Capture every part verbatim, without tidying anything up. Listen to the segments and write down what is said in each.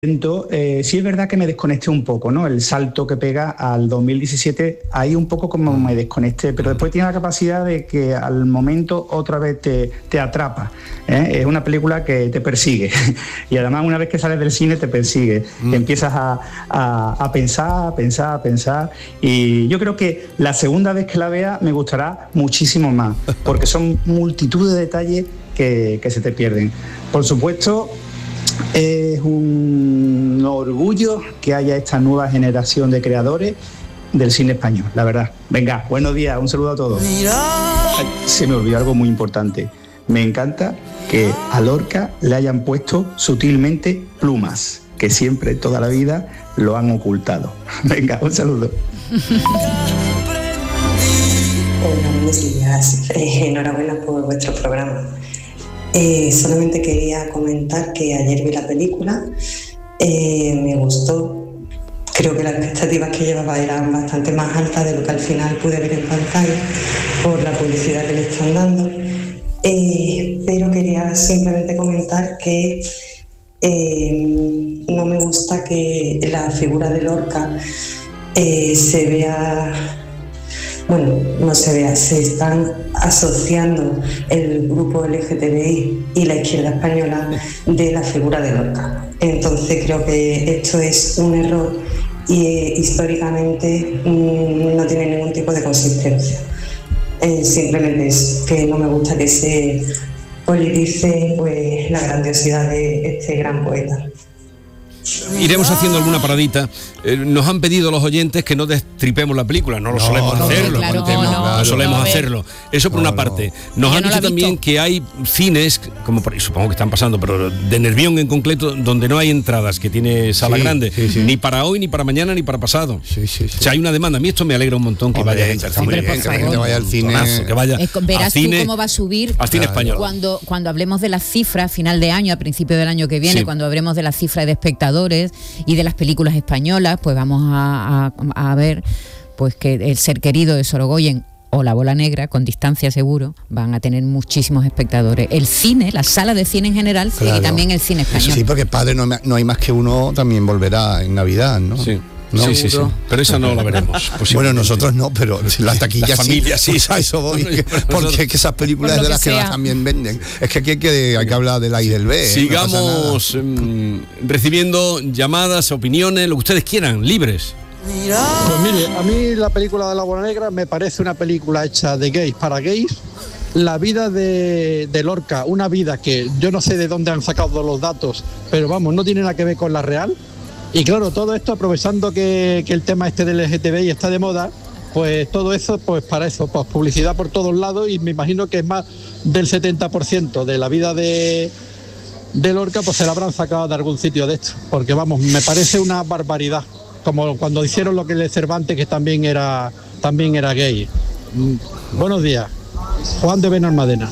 Eh, sí es verdad que me desconecté un poco, ¿no? El salto que pega al dos mil diecisiete, ahí un poco como me desconecté, pero después tiene la capacidad de que al momento otra vez te, te atrapa, ¿eh? Es una película que te persigue y además una vez que sales del cine te persigue, mm. empiezas a, a, a pensar, a pensar, a pensar, y yo creo que la segunda vez que la vea me gustará muchísimo más, porque son multitud de detalles que, que se te pierden. Por supuesto, es un orgullo que haya esta nueva generación de creadores del cine español, la verdad. Venga, buenos días, un saludo a todos. Ay, se me olvidó algo muy importante. Me encanta que a Lorca le hayan puesto sutilmente plumas, que siempre, toda la vida, lo han ocultado. Venga, un saludo. Hola, buenos días. Eh, enhorabuena por vuestro programa. Eh, solamente quería comentar que ayer vi la película, eh, me gustó, creo que las expectativas que llevaba eran bastante más altas de lo que al final pude ver en pantalla por la publicidad que le están dando, eh, pero quería simplemente comentar que eh, no me gusta que la figura de Lorca eh, se vea... Bueno, no se vea, se están asociando el grupo L G T B I y la izquierda española de la figura de Lorca. Entonces creo que esto es un error y eh, históricamente mmm, no tiene ningún tipo de consistencia. Eh, simplemente es que no me gusta que se politice pues, la grandiosidad de este gran poeta. Iremos haciendo alguna paradita. Eh, nos han pedido los oyentes que no destripemos la película, no lo no, solemos no, hacerlo, claro, no, no, no, no solemos no, hacerlo. Eso por no, una parte. Nos no. han dicho también que hay cines, como por, supongo que están pasando, pero de Nervión en concreto, donde no hay entradas, que tiene sala sí, grande, sí, sí. ni para hoy, ni para mañana, ni para pasado. Sí, sí, sí. O sea, hay una demanda. A mí esto me alegra un montón que Hombre, vaya gente al cine. Que la gente vaya al cine. Que vaya es, verás al cine, tú cómo va a subir al cine español. Cuando, cuando hablemos de las cifras, a final de año, a principio del año que viene, sí. cuando hablemos de las cifras de espectadores y de las películas españolas, pues vamos a, a, a ver pues que El ser querido de Sorogoyen o La bola negra, con distancia seguro, van a tener muchísimos espectadores. El cine, la sala de cine en general, claro. y también el cine español. Eso sí, porque padre no, no hay más que uno, también volverá en Navidad, ¿no? Sí. ¿No? Sí, sí, sí, pero esa no la veremos. Bueno, nosotros no, pero las taquillas la familia, sí. sí. O sea, eso voy, que, porque es que esas películas es de las que, que más también venden. Es que aquí hay que, hay que hablar del A y del B. Sigamos ¿eh? no recibiendo llamadas, opiniones, lo que ustedes quieran, libres. Pues mire, a mí la película de La bola negra me parece una película hecha de gays para gays. La vida de, de Lorca, una vida que yo no sé de dónde han sacado los datos, pero vamos, no tiene nada que ver con la real. Y claro, todo esto aprovechando que, que el tema este del L G T B I está de moda, pues todo eso, pues para eso, pues publicidad por todos lados, y me imagino que es más del setenta por ciento de la vida de, de Lorca, pues se la habrán sacado de algún sitio de esto, porque vamos, me parece una barbaridad, como cuando hicieron lo que le Cervantes, que también era, también era gay. Mm, buenos días, Juan de Benalmádena.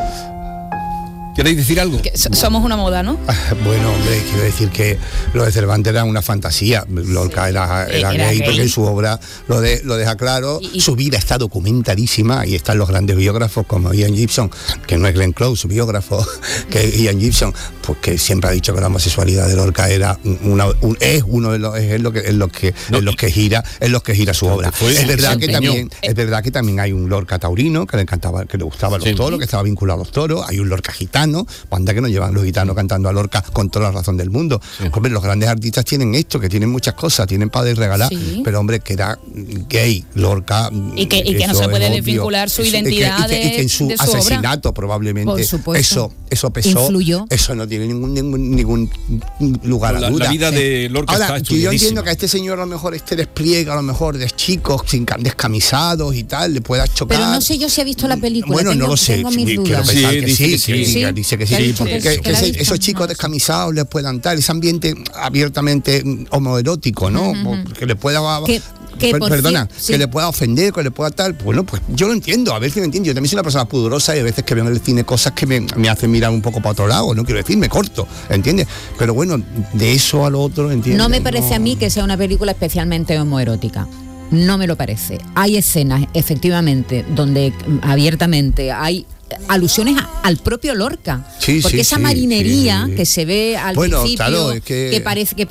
¿Queréis decir algo? Que somos una moda, ¿no? Bueno, hombre, quiero decir que lo de Cervantes era una fantasía. Lorca era, era, era gay, gay porque en su obra lo, de, lo deja claro. Y, y... Su vida está documentadísima y están los grandes biógrafos como Ian Gibson, que no es Glenn Close, su biógrafo, que es Ian Gibson, pues que siempre ha dicho que la homosexualidad de Lorca era una, un, es uno de los es lo que es lo que no, es lo que gira es lo que gira su obra. Es verdad que también es verdad que también hay un Lorca taurino que le encantaba, que le gustaban los sí. toros, que estaba vinculado a los toros. Hay un Lorca gitano. Anda que nos llevan los gitanos cantando a Lorca con toda la razón del mundo. Sí. Hombre, los grandes artistas tienen esto, que tienen muchas cosas, tienen para regalar, sí. pero hombre, que era gay, Lorca. Y que, y que no se puede desvincular su eso, identidad y que, y que, y que en su, su asesinato obra. probablemente eso, eso pesó. Influyó. Eso no tiene ningún, ningún, ningún lugar la, a duda. La vida de Lorca Ahora, está yo entiendo que a este señor a lo mejor este despliegue, a lo mejor de chicos sin descamisados y tal, le pueda chocar. Pero no sé yo si he visto la película. Bueno, tengo, no lo sé. Tengo mis dudas. Sí, sí, que sí, sí, sí, que dice que sí. Sí, porque que, que ese, esos chicos descamisados les puedan dar ese ambiente abiertamente homoerótico, ¿no? Uh-huh. Que le pueda ¿Qué, qué, per, perdona, sí. que le pueda ofender, que le pueda tal. Bueno, pues yo lo entiendo, a veces lo entiendo. Yo también soy una persona pudorosa y a veces que veo en el cine cosas que me, me hacen mirar un poco para otro lado, no quiero decir, me corto, ¿entiendes? Pero bueno, de eso a lo otro, ¿entiendes? No me parece no... a mí que sea una película especialmente homoerótica. No me lo parece. Hay escenas, efectivamente, donde abiertamente hay alusiones a, al propio Lorca, sí, porque sí, esa sí, marinería sí, sí. que se ve al bueno, principio, claro, es que... que parece que